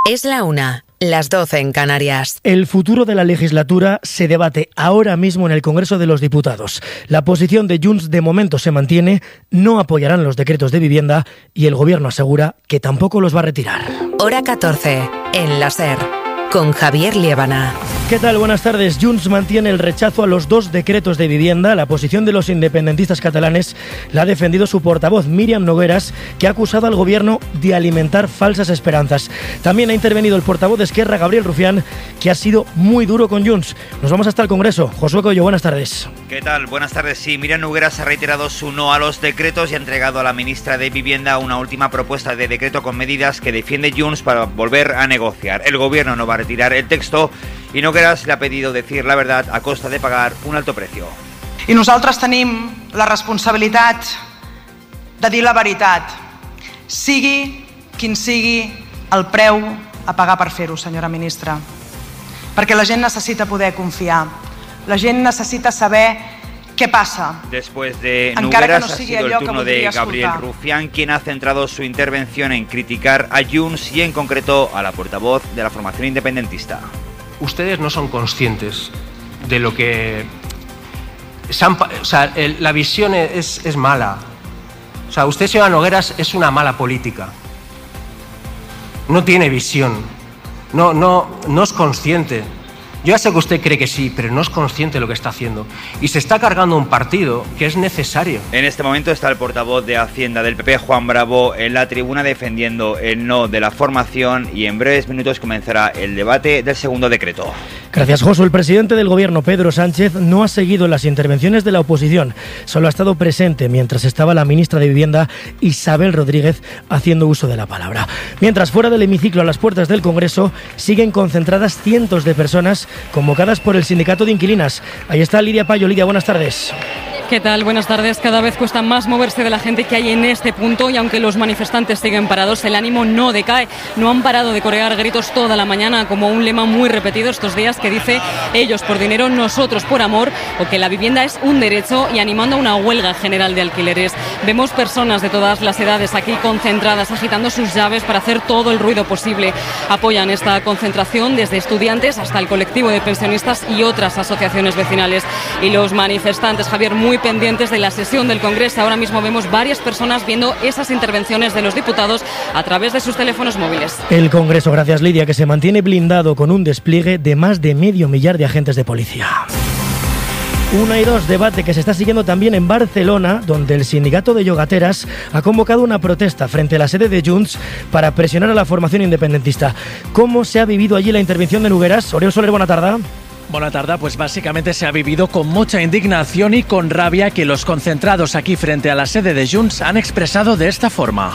Es la 1, las 12 en Canarias. El futuro de la legislatura se debate ahora mismo en el Congreso de los Diputados. La posición de Junts de momento se mantiene, no apoyarán los decretos de vivienda y el Gobierno asegura que tampoco los va a retirar. Hora 14, en la SER, con Javier Liébana. ¿Qué tal? Buenas tardes. Junts mantiene el rechazo a los 2 decretos de vivienda. La posición de los independentistas catalanes la ha defendido su portavoz Míriam Nogueras, que ha acusado al Gobierno de alimentar falsas esperanzas. También ha intervenido el portavoz de Esquerra, Gabriel Rufián, que ha sido muy duro con Junts. Nos vamos hasta el Congreso. Josué Coello, buenas tardes. ¿Qué tal? Buenas tardes. Sí, Míriam Nogueras ha reiterado su no a los decretos y ha entregado a la ministra de Vivienda una última propuesta de decreto con medidas que defiende Junts para volver a negociar. El Gobierno no va a retirar el texto i Nogueras le ha pedido decir la verdad a costa de pagar un alto precio. I nosaltres tenim la responsabilitat de dir la veritat, sigui quin sigui el preu a pagar per fer-ho, senyora ministra. Perquè la gent necessita poder confiar, la gent necessita saber qué pasa. Después de Nogueras ha sido el turno de Gabriel Rufián, quien ha centrado su intervención en criticar a Junts y en concreto a la portavoz de la formación independentista. Ustedes no son conscientes de lo que... la visión es mala. O sea, usted, señora Nogueras, es una mala política. No tiene visión. No es consciente. Yo ya sé que usted cree que sí, pero no es consciente de lo que está haciendo. Y se está cargando un partido que es necesario. En este momento está el portavoz de Hacienda del PP, Juan Bravo, en la tribuna defendiendo el no de la formación y en breves minutos comenzará el debate del segundo decreto. Gracias, Josu. El presidente del Gobierno, Pedro Sánchez, no ha seguido las intervenciones de la oposición. Solo ha estado presente mientras estaba la ministra de Vivienda, Isabel Rodríguez, haciendo uso de la palabra. Mientras, fuera del hemiciclo, a las puertas del Congreso, siguen concentradas cientos de personas convocadas por el sindicato de inquilinas. Ahí está Lidia Payo. Lidia, buenas tardes. ¿Qué tal? Buenas tardes. Cada vez cuesta más moverse de la gente que hay en este punto y aunque los manifestantes siguen parados, el ánimo no decae. No han parado de corear gritos toda la mañana, como un lema muy repetido estos días que dice ellos por dinero, nosotros por amor, o que la vivienda es un derecho, y animando a una huelga general de alquileres. Vemos personas de todas las edades aquí concentradas, agitando sus llaves para hacer todo el ruido posible. Apoyan esta concentración desde estudiantes hasta el colectivo de pensionistas y otras asociaciones vecinales. Y los manifestantes, Javier, muy pendientes de la sesión del Congreso. Ahora mismo vemos varias personas viendo esas intervenciones de los diputados a través de sus teléfonos móviles. El Congreso, gracias Lidia, que se mantiene blindado con un despliegue de más de 500 000 de agentes de policía. 1 y 2, debate que se está siguiendo también en Barcelona, donde el sindicato de yogateras ha convocado una protesta frente a la sede de Junts para presionar a la formación independentista. ¿Cómo se ha vivido allí la intervención de Nogueras? Oriol Soler, buena tarde. Buena tarde, pues básicamente se ha vivido con mucha indignación y con rabia que los concentrados aquí frente a la sede de Junts han expresado de esta forma.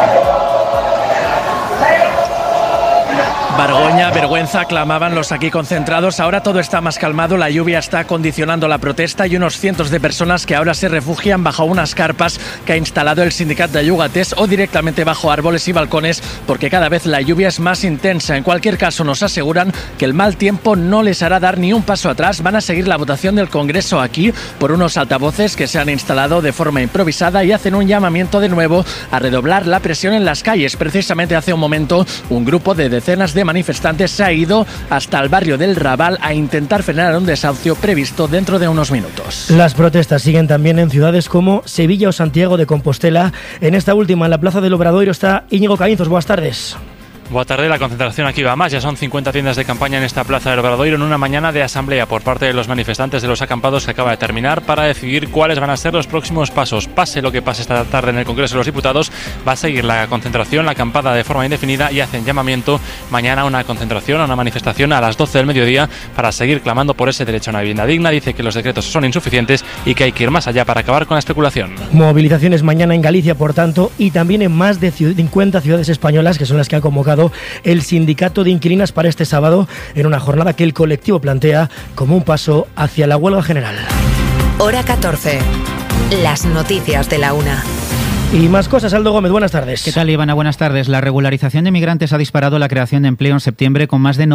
Vergüenza, clamaban los aquí concentrados. Ahora todo está más calmado, la lluvia está condicionando la protesta y unos cientos de personas que ahora se refugian bajo unas carpas que ha instalado el sindicato de llogaters o directamente bajo árboles y balcones, porque cada vez la lluvia es más intensa. En cualquier caso, nos aseguran que el mal tiempo no les hará dar ni un paso atrás. Van a seguir la votación del Congreso aquí por unos altavoces que se han instalado de forma improvisada y hacen un llamamiento de nuevo a redoblar la presión en las calles. Precisamente hace un momento un grupo de decenas de manifestantes se ha ido hasta el barrio del Raval a intentar frenar un desahucio previsto dentro de unos minutos. Las protestas siguen también en ciudades como Sevilla o Santiago de Compostela. En esta última, en la Plaza del Obradoiro, está Íñigo Caínzos. Buenas tardes. Buenas tardes, la concentración aquí va más, ya son 50 tiendas de campaña en esta Plaza del Obradoiro en una mañana de asamblea por parte de los manifestantes de los acampados que acaba de terminar para decidir cuáles van a ser los próximos pasos. Pase lo que pase esta tarde en el Congreso de los Diputados, va a seguir la concentración, la acampada de forma indefinida y hacen llamamiento mañana a una concentración, a una manifestación a las 12 del mediodía para seguir clamando por ese derecho a una vivienda digna. Dice que los decretos son insuficientes y que hay que ir más allá para acabar con la especulación. Movilizaciones mañana en Galicia, por tanto, y también en más de 50 ciudades españolas, que son las que han convocado el sindicato de inquilinas para este sábado, en una jornada que el colectivo plantea como un paso hacia la huelga general. Hora 14. Las noticias de la 1. Y más cosas, Aldo Gómez, buenas tardes. ¿Qué tal, Ivana? Buenas tardes. La regularización de migrantes ha disparado la creación de empleo en septiembre con más de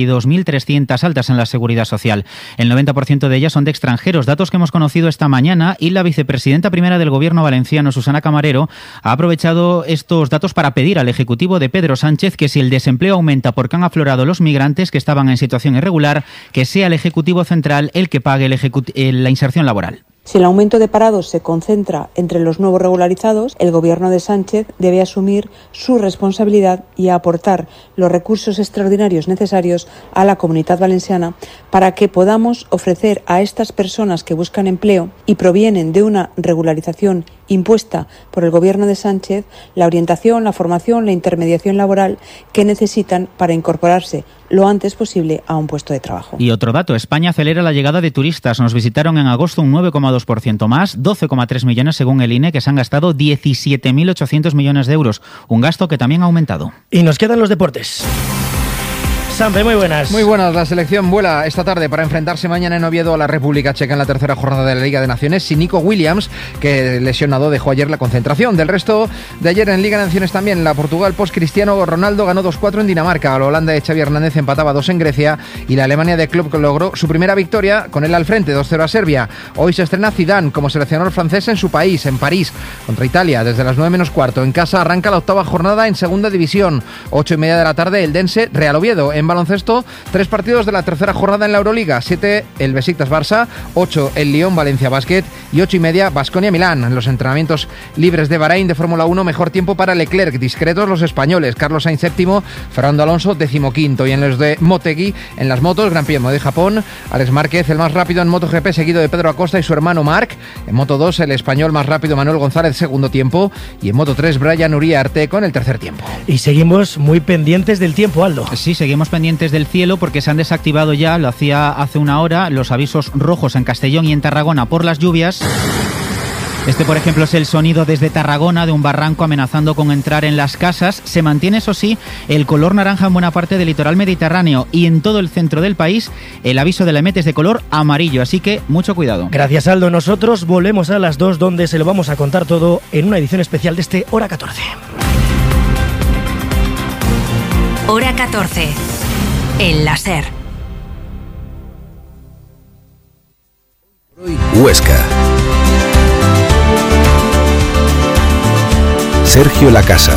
92.300 altas en la Seguridad Social. El 90% de ellas son de extranjeros, datos que hemos conocido esta mañana, y la vicepresidenta primera del Gobierno valenciano, Susana Camarero, ha aprovechado estos datos para pedir al Ejecutivo de Pedro Sánchez que si el desempleo aumenta porque han aflorado los migrantes que estaban en situación irregular, que sea el Ejecutivo Central el que pague la inserción laboral. Si el aumento de parados se concentra entre los nuevos regularizados, el Gobierno de Sánchez debe asumir su responsabilidad y aportar los recursos extraordinarios necesarios a la Comunidad Valenciana para que podamos ofrecer a estas personas que buscan empleo y provienen de una regularización impuesta por el Gobierno de Sánchez la orientación, la formación, la intermediación laboral que necesitan para incorporarse lo antes posible a un puesto de trabajo. Y otro dato, España acelera la llegada de turistas. Nos visitaron en agosto un 9,2% más, 12,3 millones según el INE, que se han gastado 17.800 millones de euros, un gasto que también ha aumentado. Y nos quedan los deportes. Sampe, muy buenas. Muy buenas. La selección vuela esta tarde para enfrentarse mañana en Oviedo a la República Checa en la tercera jornada de la Liga de Naciones sin Nico Williams, que lesionado dejó ayer la concentración. Del resto de ayer en Liga de Naciones también, la Portugal post-Cristiano Ronaldo ganó 2-4 en Dinamarca, la Holanda de Xavi Hernández empataba 2 en Grecia y la Alemania de Klopp logró su primera victoria con él al frente, 2-0 a Serbia. Hoy se estrena Zidane como seleccionador francés en su país, en París, contra Italia, desde las 9 menos cuarto. En casa arranca la octava jornada en segunda división, 8:30 de la tarde, el Dense Real Oviedo. En baloncesto, 3 partidos de la tercera jornada en la Euroliga, 7 el Besiktas Barça, 8 el Lyon Valencia Basket y 8:30 Baskonia Milán. En los entrenamientos libres de Bahrein de Fórmula 1, mejor tiempo para Leclerc, discretos los españoles, Carlos Sainz séptimo, Fernando Alonso 15º, y en los de Motegi, en las motos, Gran Premio de Japón, Alex Márquez el más rápido en MotoGP, seguido de Pedro Acosta y su hermano Marc. En Moto 2 el español más rápido Manuel González segundo tiempo, y en Moto 3 Brian Uría Arteco en el tercer tiempo. Y seguimos muy pendientes del tiempo, Aldo. Sí, seguimos pendientes del cielo porque se han desactivado ya, lo hacía hace una hora, los avisos rojos en Castellón y en Tarragona por las lluvias. Este, por ejemplo, es el sonido desde Tarragona de un barranco amenazando con entrar en las casas. Se mantiene, eso sí, el color naranja en buena parte del litoral mediterráneo, y en todo el centro del país el aviso de la EMET es de color amarillo, así que mucho cuidado. Gracias, Aldo. Nosotros volvemos a las 2, donde se lo vamos a contar todo en una edición especial de este Hora 14. Hora 14. En la SER. Huesca. Sergio Lacasa.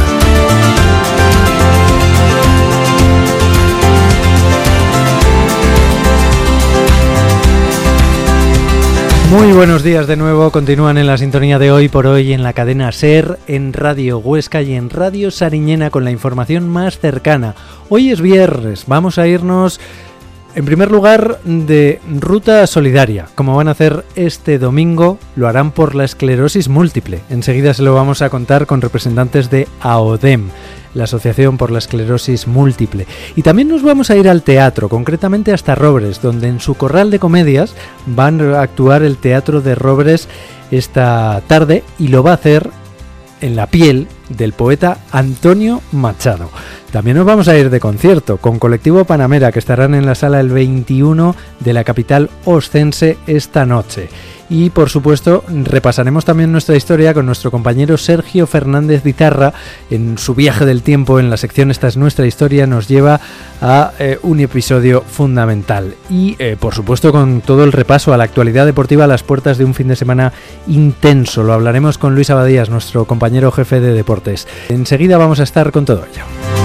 Muy buenos días de nuevo, continúan en la sintonía de Hoy por Hoy en la cadena SER, en Radio Huesca y en Radio Sariñena con la información más cercana. Hoy es viernes, vamos a irnos en primer lugar de ruta solidaria. Como van a hacer este domingo, lo harán por la esclerosis múltiple. Enseguida se lo vamos a contar con representantes de AODEM, la Asociación por la Esclerosis Múltiple. Y también nos vamos a ir al teatro, concretamente hasta Robres, donde en su corral de comedias van a actuar el Teatro de Robres esta tarde, y lo va a hacer en la piel del poeta Antonio Machado. También nos vamos a ir de concierto con Colectivo Panamera, que estarán en la sala el 21 de la capital oscense esta noche. Y por supuesto repasaremos también nuestra historia con nuestro compañero Sergio Fernández Dizarra. En su viaje del tiempo en la sección Esta es nuestra historia nos lleva a un episodio fundamental. Y por supuesto con todo el repaso a la actualidad deportiva a las puertas de un fin de semana intenso. Lo hablaremos con Luis Abadías, nuestro compañero jefe de deportes. Enseguida vamos a estar con todo ello.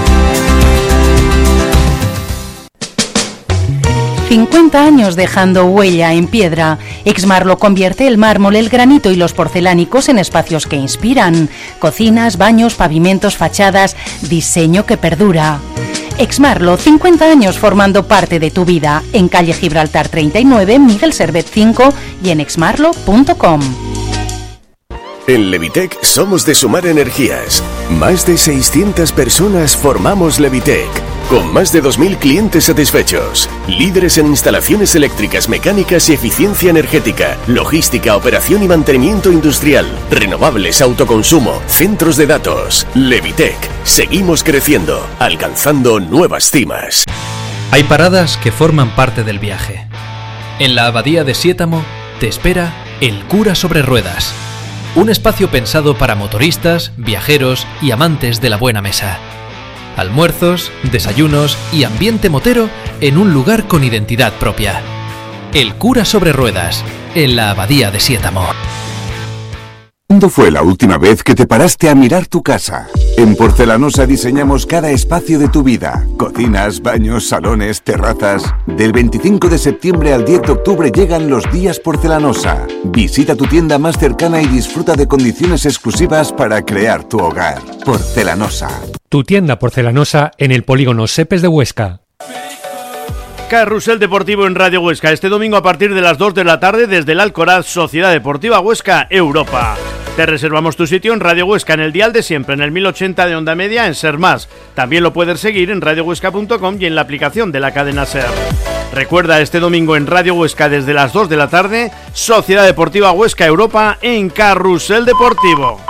50 años dejando huella en piedra. Exmarlo convierte el mármol, el granito y los porcelánicos en espacios que inspiran. Cocinas, baños, pavimentos, fachadas, diseño que perdura. Exmarlo, 50 años formando parte de tu vida. En calle Gibraltar 39, Miguel Servet 5 y en exmarlo.com. En Levitec somos de sumar energías. Más de 600 personas formamos Levitec, con más de 2.000 clientes satisfechos. Líderes en instalaciones eléctricas, mecánicas y eficiencia energética, logística, operación y mantenimiento industrial, renovables, autoconsumo, centros de datos. Levitec, seguimos creciendo, alcanzando nuevas cimas. Hay paradas que forman parte del viaje. En la Abadía de Siétamo te espera el Cura sobre Ruedas. Un espacio pensado para motoristas, viajeros y amantes de la buena mesa. Almuerzos, desayunos y ambiente motero en un lugar con identidad propia. El Cura sobre Ruedas, en la Abadía de Sietamo. ¿Cuándo fue la última vez que te paraste a mirar tu casa? En Porcelanosa diseñamos cada espacio de tu vida. Cocinas, baños, salones, terrazas. Del 25 de septiembre al 10 de octubre llegan los días Porcelanosa. Visita tu tienda más cercana y disfruta de condiciones exclusivas para crear tu hogar. Porcelanosa. Tu tienda Porcelanosa en el polígono Sepes de Huesca. Carrusel Deportivo en Radio Huesca. Este domingo a partir de las 2 de la tarde desde el Alcoraz, Sociedad Deportiva Huesca, Europa. Te reservamos tu sitio en Radio Huesca, en el dial de siempre, en el 1080 de onda media, en Ser Más. También lo puedes seguir en radiohuesca.com y en la aplicación de la cadena Ser. Recuerda, este domingo en Radio Huesca desde las 2 de la tarde, Sociedad Deportiva Huesca Europa en Carrusel Deportivo.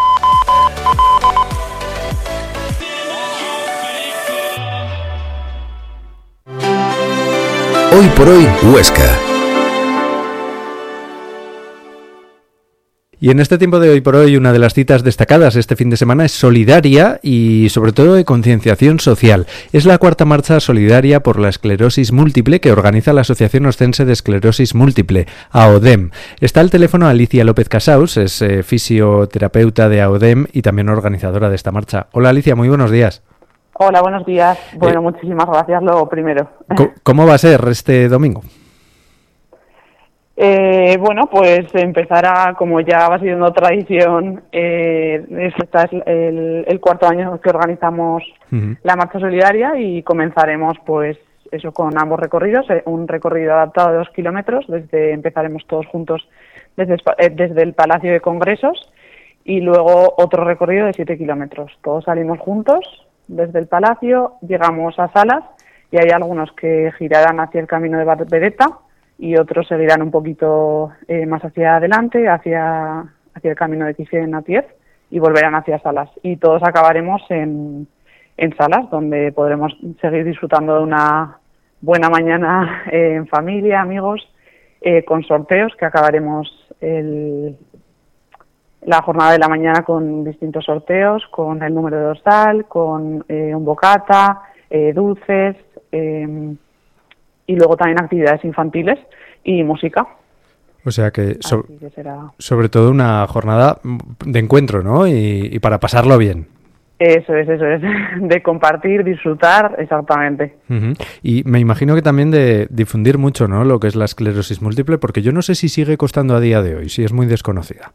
Hoy por hoy, Huesca. Y en este tiempo de Hoy por Hoy, una de las citas destacadas este fin de semana es solidaria y sobre todo de concienciación social. Es la cuarta marcha solidaria por la esclerosis múltiple que organiza la Asociación Ostense de Esclerosis Múltiple, AODEM. Está al teléfono Alicia López Casaus, es fisioterapeuta de AODEM y también organizadora de esta marcha. Hola Alicia, muy buenos días. Hola, buenos días. Bueno, muchísimas gracias, lo primero. ¿Cómo va a ser este domingo? Bueno, pues empezará, como ya va siendo tradición, este es el cuarto año que organizamos la marcha solidaria y comenzaremos pues eso con ambos recorridos, un recorrido adaptado de 2 kilómetros, empezaremos todos juntos desde el Palacio de Congresos y luego otro recorrido de 7 kilómetros. Todos salimos juntos desde el Palacio, llegamos a Salas y hay algunos que girarán hacia el camino de Vedeta y otros seguirán un poquito más hacia adelante, hacia el camino de Quifé-Natiez y volverán hacia Salas. Y todos acabaremos en Salas, donde podremos seguir disfrutando de una buena mañana en familia, amigos, con sorteos, que acabaremos la jornada de la mañana con distintos sorteos, con el número de dorsal, con un bocata, dulces, y luego también actividades infantiles y música. O sea que, será... sobre todo una jornada de encuentro, ¿no? Y para pasarlo bien. Eso es, de compartir, disfrutar, exactamente. Uh-huh. Y me imagino que también de difundir mucho, ¿no?, lo que es la esclerosis múltiple, porque yo no sé si sigue costando a día de hoy, si es muy desconocida.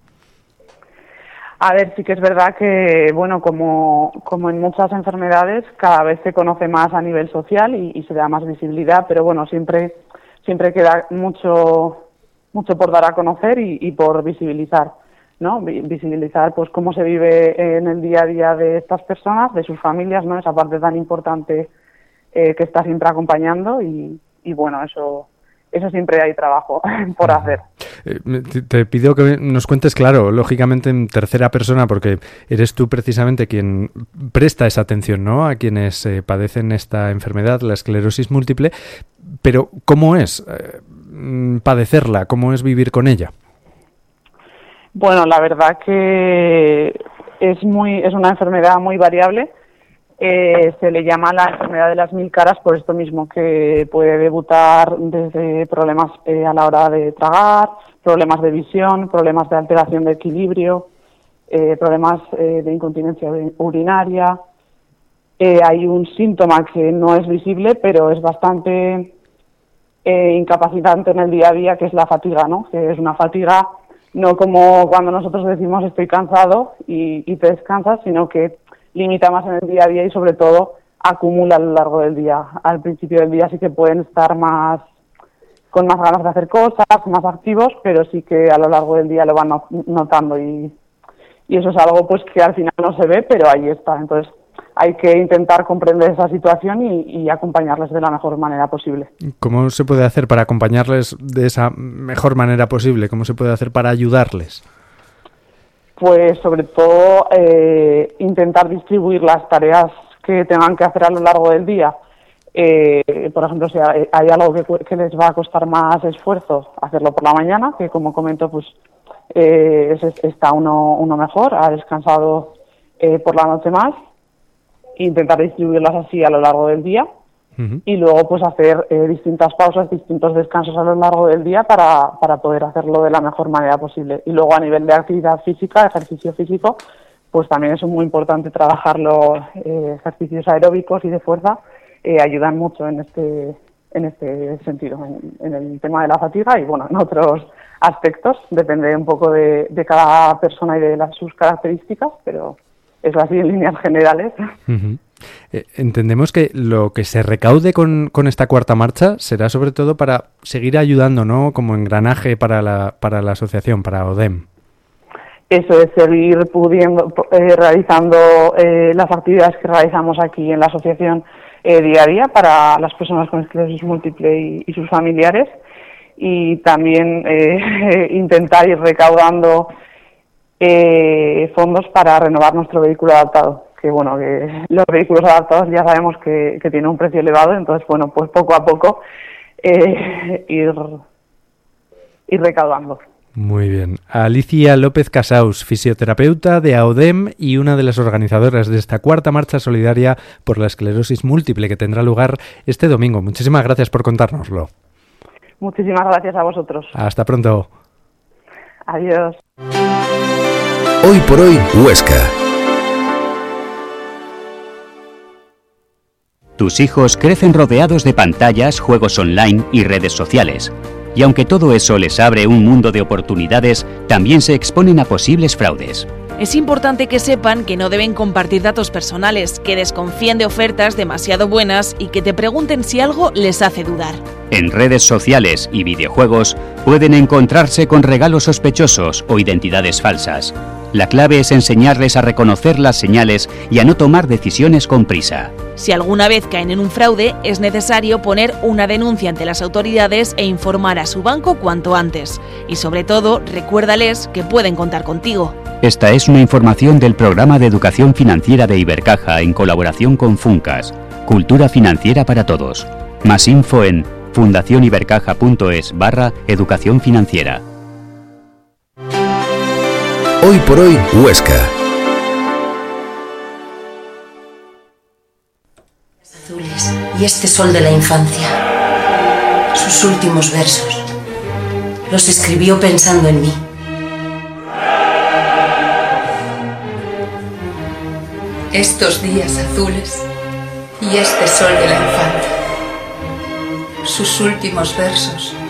A ver, sí que es verdad que, bueno, como en muchas enfermedades, cada vez se conoce más a nivel social y se da más visibilidad, pero bueno, siempre queda mucho por dar a conocer y por visibilizar, ¿no? Visibilizar pues cómo se vive en el día a día de estas personas, de sus familias, ¿no? Esa parte tan importante que está siempre acompañando y bueno, eso siempre hay trabajo por hacer. Te pido que nos cuentes, claro, lógicamente en tercera persona, porque eres tú precisamente quien presta esa atención, ¿no?, a quienes padecen esta enfermedad, la esclerosis múltiple, pero ¿cómo es padecerla? ¿Cómo es vivir con ella? Bueno, la verdad que es una enfermedad muy variable. Se le llama la enfermedad de las 1000 caras por esto mismo, que puede debutar desde problemas a la hora de tragar, problemas de visión, problemas de alteración de equilibrio, problemas de incontinencia urinaria. Hay un síntoma que no es visible, pero es bastante incapacitante en el día a día, que es la fatiga, ¿no? Que es una fatiga no como cuando nosotros decimos estoy cansado y te descansas, sino que limita más en el día a día y sobre todo acumula a lo largo del día. Al principio del día sí que pueden estar con más ganas de hacer cosas, más activos, pero sí que a lo largo del día lo van notando y eso es algo pues que al final no se ve, pero ahí está. Entonces hay que intentar comprender esa situación y acompañarles de la mejor manera posible. ¿Cómo se puede hacer para acompañarles de esa mejor manera posible? ¿Cómo se puede hacer para ayudarles? Pues sobre todo intentar distribuir las tareas que tengan que hacer a lo largo del día. Por ejemplo, si hay algo que les va a costar más esfuerzo, hacerlo por la mañana, que como comento, pues está uno mejor, ha descansado por la noche más, intentar distribuirlas así a lo largo del día. Y luego pues hacer distintas pausas, distintos descansos a lo largo del día para poder hacerlo de la mejor manera posible. Y luego a nivel de actividad física, ejercicio físico, pues también es muy importante trabajar ejercicios aeróbicos y de fuerza, ayudan mucho en este sentido, en el tema de la fatiga y bueno, en otros aspectos, depende un poco de cada persona y de sus características, pero es así en líneas generales. Entendemos que lo que se recaude con esta cuarta marcha será sobre todo para seguir ayudando, ¿no? Como engranaje para la asociación, para ODEM. Eso es, seguir realizando las actividades que realizamos aquí en la asociación día a día para las personas con esclerosis múltiple y sus familiares, y también intentar ir recaudando fondos para renovar nuestro vehículo adaptado. Que bueno, que los vehículos adaptados ya sabemos que tienen un precio elevado, entonces bueno, pues poco a poco ir recaudando. Muy bien. Alicia López Casaus, fisioterapeuta de AODEM y una de las organizadoras de esta cuarta marcha solidaria por la esclerosis múltiple que tendrá lugar este domingo. Muchísimas gracias por contárnoslo. Muchísimas gracias a vosotros. Hasta pronto. Adiós. Hoy por hoy, Huesca. Tus hijos crecen rodeados de pantallas, juegos online y redes sociales. Y aunque todo eso les abre un mundo de oportunidades, también se exponen a posibles fraudes. Es importante que sepan que no deben compartir datos personales, que desconfíen de ofertas demasiado buenas y que te pregunten si algo les hace dudar. En redes sociales y videojuegos pueden encontrarse con regalos sospechosos o identidades falsas. La clave es enseñarles a reconocer las señales y a no tomar decisiones con prisa. Si alguna vez caen en un fraude, es necesario poner una denuncia ante las autoridades e informar a su banco cuanto antes. Y sobre todo, recuérdales que pueden contar contigo. Esta es una información del Programa de Educación Financiera de Ibercaja en colaboración con Funcas. Cultura financiera para todos. Más info en fundacionibercaja.es/educación financiera. Hoy por hoy, Huesca. Azules y este sol de la infancia. Sus últimos versos. Los escribió pensando en mí. Estos días azules y este sol de la infancia. Sus últimos versos